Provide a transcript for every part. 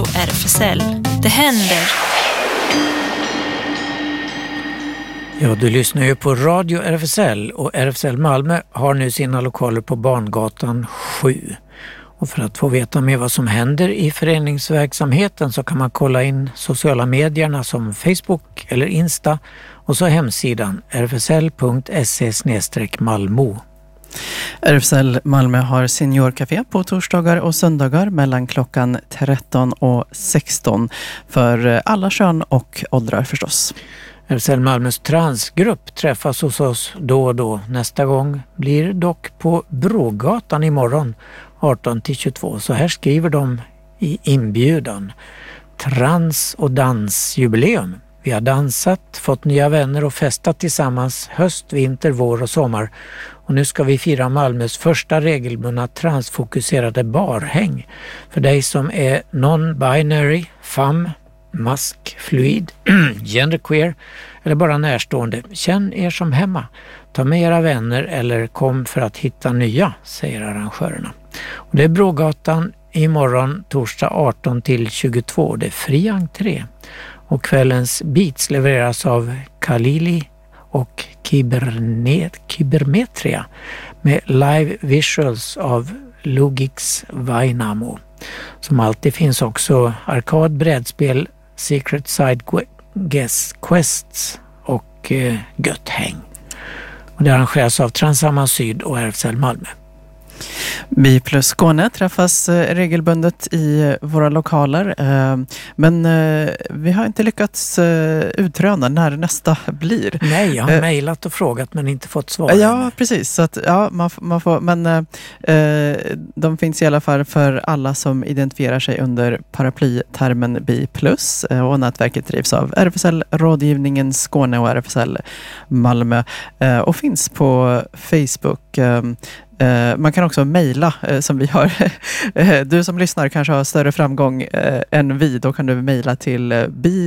RFSL. Det händer. Ja, du lyssnar ju på Radio RFSL och RFSL Malmö har nu sina lokaler på Barngatan 7. Och för att få veta mer vad som händer i föreningsverksamheten så kan man kolla in sociala medierna som Facebook eller Insta och så hemsidan rfsl.se/malmo. RFSL Malmö har seniorcafé på torsdagar och söndagar mellan klockan 13 och 16 för alla kön och åldrar förstås. RFSL Malmös transgrupp träffas hos oss då och då. Nästa gång blir dock på Brogatan imorgon 18-22. Så här skriver de i inbjudan. Trans- och dansjubileum. Vi har dansat, fått nya vänner och festat tillsammans höst, vinter, vår och sommar. Och nu ska vi fira Malmös första regelbundna transfokuserade barhäng. För dig som är non-binary, femme, mask, fluid, genderqueer eller bara närstående. Känn er som hemma. Ta med era vänner eller kom för att hitta nya, säger arrangörerna. Och det är Brogatan imorgon torsdag 18-22. Det är fri entré. Och kvällens beats levereras av Kalili och Kybermetria med live visuals av Logix Vainamo. Som alltid finns också arkad, brädspel, Secret Side Quests och gött häng. Och det arrangeras av Transamma Syd och RFSL Malmö. Vi plus Skåne träffas regelbundet i våra lokaler, men vi har inte lyckats utröna när nästa blir. Nej, jag har mejlat och frågat men inte fått svar. Ja, precis. Så att, ja, man får, men de finns i alla fall för alla som identifierar sig under paraplytermen BI+, och nätverket drivs av RFSL Rådgivningen Skåne och RFSL Malmö och finns på Facebook. Man kan också mejla som vi har. Du som lyssnar kanske har större framgång än vi. Då kan du mejla till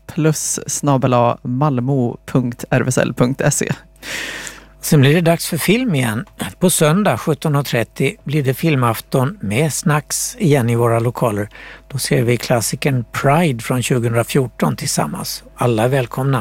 biplus@malmo.rfsl.se. Sen blir det dags för film igen. På söndag 17.30 blir det filmafton med snacks igen i våra lokaler. Då ser vi klassikern Pride från 2014 tillsammans. Alla är välkomna.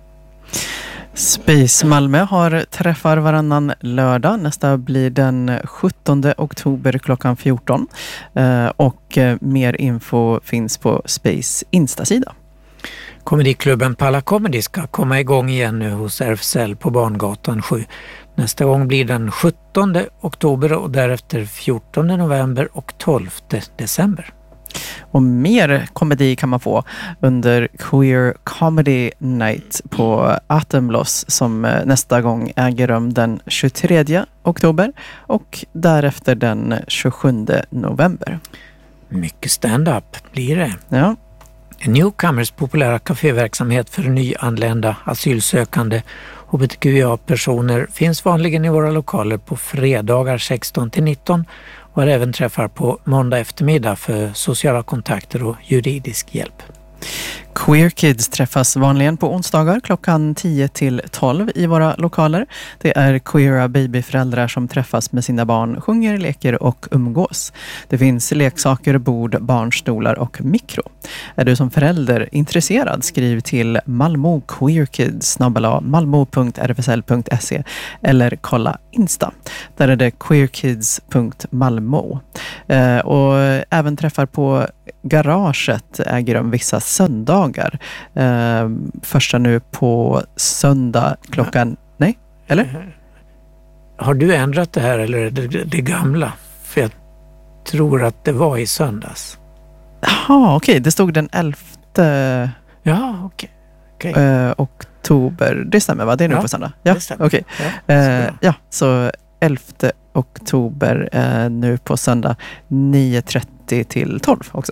Space Malmö har träffar varannan lördag. Nästa blir den 17 oktober klockan 14. Och mer info finns på Space Insta-sida. Komediklubben Palla Comedy ska komma igång igen nu hos RFSL på Barngatan 7. Nästa gång blir den 17 oktober och därefter 14 november och 12 december. Och mer komedi kan man få under Queer Comedy Night på Atomloss som nästa gång äger rum den 23 oktober och därefter den 27 november. Mycket stand-up blir det. Ja. Newcomers populära kaféverksamhet för nyanlända asylsökande hbtqia-personer finns vanligen i våra lokaler på fredagar 16-19 och har även träffar på måndag eftermiddag för sociala kontakter och juridisk hjälp. Queer Kids träffas vanligen på onsdagar klockan 10-12 i våra lokaler. Det är queera babyföräldrar som träffas med sina barn, sjunger, leker och umgås. Det finns leksaker, bord, barnstolar och mikro. Är du som förälder intresserad, skriv till Malmö Queer Kids @malmo.rfsl.se eller kolla Insta. Där är det queerkids.malmo. Och även träffar på Garaget äger rum vissa söndagar. Första nu på söndag klockan... Nej, eller? Har du ändrat det här eller är det gamla? För jag tror att det var i söndags. Jaha, okej. Det stod den 11... Ja, okej. Oktober. Det stämmer, va? Det är nu på söndag. Ja, okej. Ja, så 11 oktober nu på söndag 9:30 till 12 också.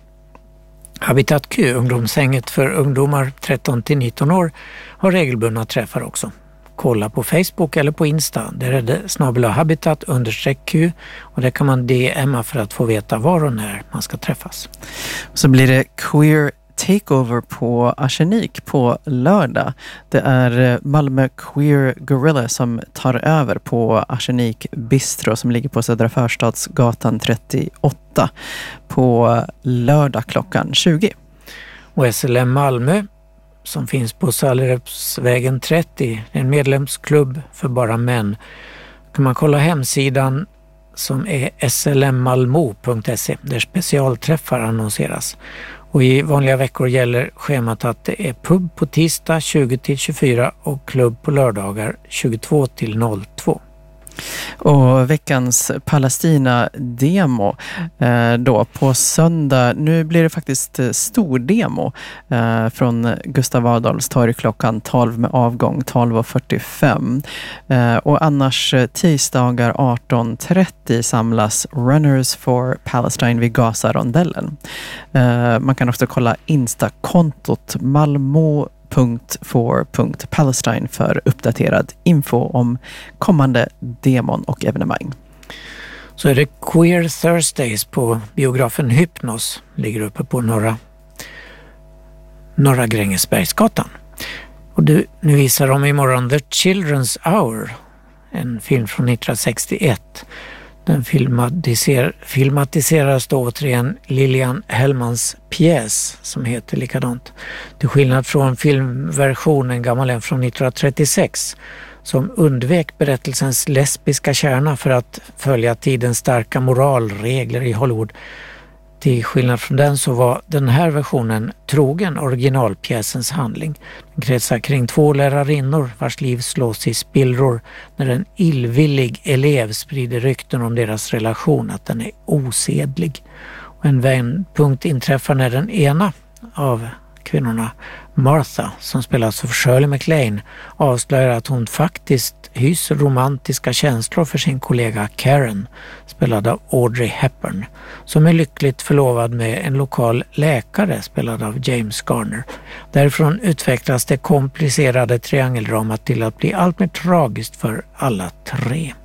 Habitat Q, ungdomshänget för ungdomar 13-19 år, har regelbundna träffar också. Kolla på Facebook eller på Insta. Där är det @habitat_Q och där kan man DMa för att få veta var och när man ska träffas. Så blir det Queer takeover på Arsenik på lördag. Det är Malmö Queer Gorilla som tar över på Arsenik Bistro som ligger på Södra Förstadsgatan 38 på lördag klockan 20. Och SLM Malmö som finns på Sallerepsvägen 30, en medlemsklubb för bara män. Kan man kolla hemsidan som är slmmalmo.se där specialträffar annonseras. Och i vanliga veckor gäller schemat att det är pub på tisdag 20-24 och klubb på lördagar 22-02. Och veckans Palestina-demo då på söndag. Nu blir det faktiskt stor demo från Gustav Adolfs torg klockan 12 med avgång 12.45. Och annars tisdagar 18.30 samlas Runners for Palestine vid Gaza-rondellen. Man kan också kolla Insta-kontot malmo.for.palestine för uppdaterad info om kommande demon och evenemang. Så är det Queer Thursdays på biografen Hypnos, ligger uppe på norra Grängesbergsgatan. Och nu visar de imorgon The Children's Hour, en film från 1961. Den filmatiseras då återigen Lilian Hellmans pjäs som heter likadant. Till skillnad från filmversionen gammal en från 1936 som undvek berättelsens lesbiska kärna för att följa tidens starka moralregler i Hollywood. Till skillnad från den så var den här versionen trogen originalpjäsens handling. Den kretsar kring två lärarinnor vars liv slås i spillror när en illvillig elev sprider rykten om deras relation att den är osedlig. Och en vändpunkt inträffar när den ena av kvinnorna, Martha, som spelas av Shirley MacLaine, avslöjar att hon faktiskt hyser romantiska känslor för sin kollega Karen, spelad av Audrey Hepburn, som är lyckligt förlovad med en lokal läkare spelad av James Garner. Därifrån utvecklas det komplicerade triangeldramat till att bli allt mer tragiskt för alla tre.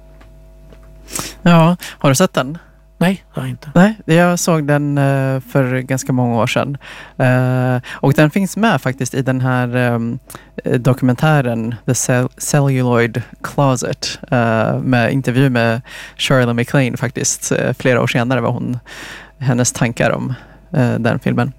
Ja, har du sett den? Nej, jag har inte. Nej, jag såg den för ganska många år sedan. Och den finns med faktiskt i den här dokumentären The Celluloid Closet med intervju med Shirley MacLaine faktiskt. Flera år senare var hennes tankar om den filmen.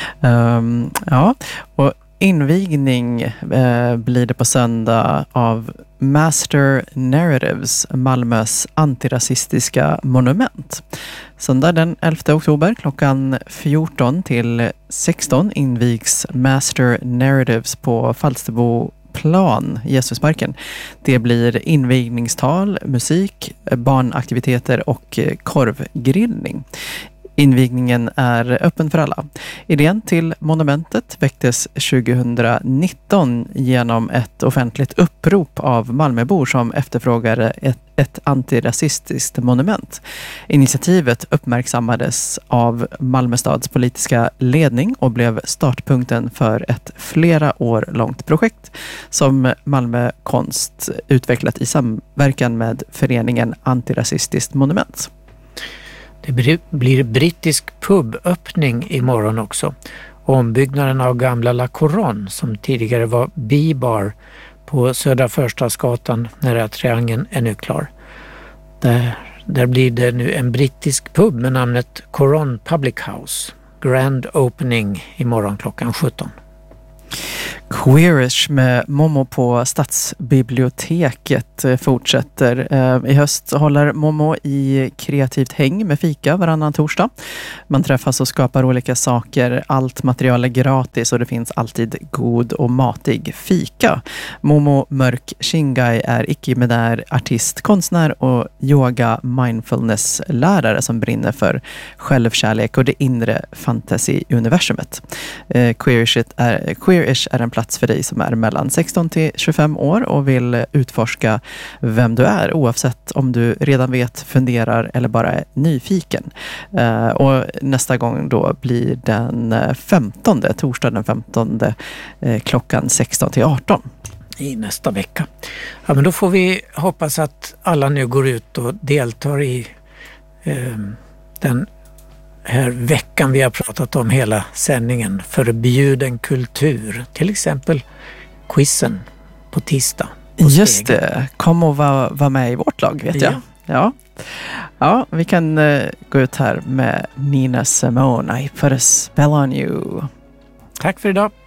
Ja, och invigning blir det på söndag av Master Narratives, Malmös antirasistiska monument. Söndag den 11 oktober klockan 14 till 16 invigs Master Narratives på Falsterboplan, Jesusparken. Det blir invigningstal, musik, barnaktiviteter och korvgrillning. Invigningen är öppen för alla. Idén till monumentet väcktes 2019 genom ett offentligt upprop av Malmöbor som efterfrågade ett antirasistiskt monument. Initiativet uppmärksammades av Malmö stads politiska ledning och blev startpunkten för ett flera år långt projekt som Malmö Konst utvecklat i samverkan med föreningen Antirasistiskt monument. Det blir brittisk puböppning imorgon också. Ombyggnaden av gamla La Couronne som tidigare var B-bar på Södra Förstadsgatan nära Triangeln är nu klar. Där blir det nu en brittisk pub med namnet Couronne Public House. Grand opening imorgon klockan 17. Queerish med Momo på Stadsbiblioteket fortsätter. I höst håller Momo i kreativt häng med fika varannan torsdag. Man träffas och skapar olika saker. Allt material är gratis och det finns alltid god och matig fika. Momo Mörk Shingai är icke-binär artist, konstnär och yoga mindfulness-lärare som brinner för självkärlek och det inre fantasy-universumet. Queerish är en plats för dig som är mellan 16 till 25 år och vill utforska vem du är oavsett om du redan vet, funderar eller bara är nyfiken. Och nästa gång då blir den 15, torsdag den 15 klockan 16 till 18. I nästa vecka. Ja, men då får vi hoppas att alla nu går ut och deltar i den här veckan vi har pratat om hela sändningen. Förbjuden kultur. Till exempel quizen på tisdag. Just det. Kom och var med i vårt lag, vet jag. Ja, vi kan gå ut här med Nina Simone. I put a spell on you. Tack för idag.